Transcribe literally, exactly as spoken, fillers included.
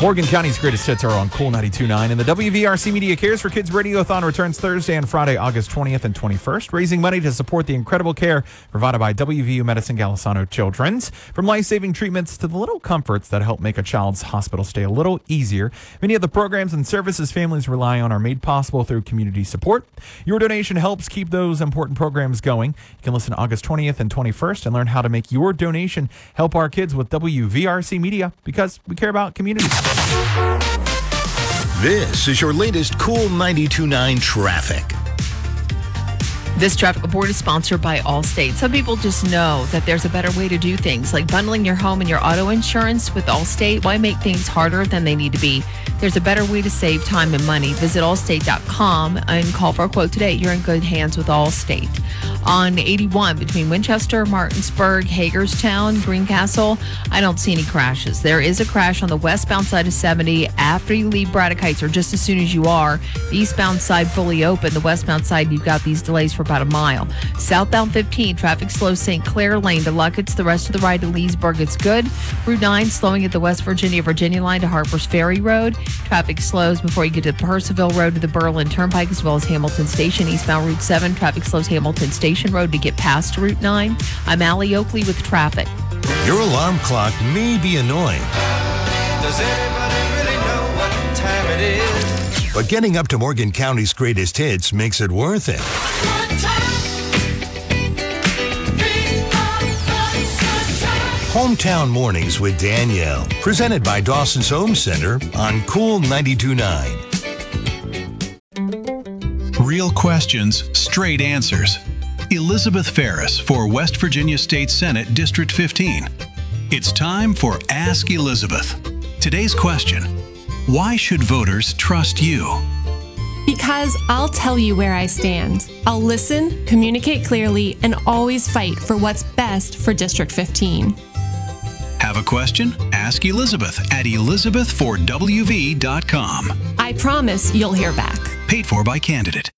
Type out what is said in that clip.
Morgan County's greatest hits are on Cool ninety-two point nine, and the W V R C Media Cares for Kids Radiothon returns Thursday and Friday, August twentieth and twenty-first, raising money to support the incredible care provided by W V U Medicine Golisano Children's. From life-saving treatments to the little comforts that help make a child's hospital stay a little easier, many of the programs and services families rely on are made possible through community support. Your donation helps keep those important programs going. You can listen August twentieth and twenty-first and learn how to make your donation help our kids with W V R C Media, because we care about community. This is your latest Cool ninety-two point nine traffic. This traffic report is sponsored by Allstate. Some people just know that there's a better way to do things, like bundling your home and your auto insurance with Allstate. Why make things harder than they need to be? There's a better way to save time and money. Visit allstate dot com and call for a quote today. You're in good hands with Allstate. On eighty-one between Winchester, Martinsburg, Hagerstown, Greencastle, I don't see any crashes. There is a crash on the westbound side of seventy after you leave Braddock Heights, or just as soon as you are. The eastbound side fully open. The westbound side, you've got these delays for about a mile. Southbound fifteen, traffic slows Saint Clair Lane to Luckett's. The rest of the ride to Leesburg, it's good. Route nine slowing at the West Virginia Virginia line to Harper's Ferry Road. Traffic slows before you get to Percival Road to the Berlin Turnpike, as well as Hamilton Station. Eastbound Route seven, traffic slows Hamilton Station Road to get past Route nine. I'm Allie Oakley with traffic. Your alarm clock may be annoying. Does anybody really know what time it is? But getting up to Morgan County's greatest hits makes it worth it. Hometown Mornings with Danielle, presented by Dawson's Home Center on Cool ninety-two point nine. Real questions, straight answers. Elizabeth Ferris for West Virginia State Senate District fifteen. It's time for Ask Elizabeth. Today's question: why should voters trust you? Because I'll tell you where I stand. I'll listen, communicate clearly, and always fight for what's best for District fifteen. Have a question? Ask Elizabeth at elizabeth for w v dot com. I promise you'll hear back. Paid for by Candidate.